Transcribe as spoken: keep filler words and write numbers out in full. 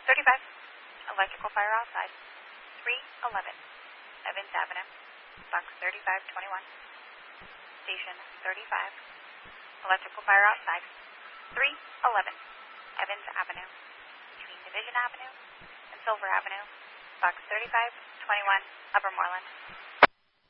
thirty-five. Electrical fire outside. three eleven. Evans Avenue. Box thirty-five twenty-one. Station thirty-five. Electrical fire outside. three eleven. Evans Avenue. Between Division Avenue and Silver Avenue. Box thirty-five twenty-one. Upper Moreland.